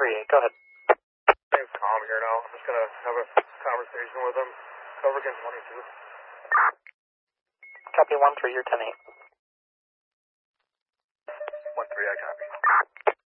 138, go ahead. Name's Tom here now. I'm just going to have a conversation with him. Cover again 22. Copy 1-3, you're 10-8. 1-3, I copy.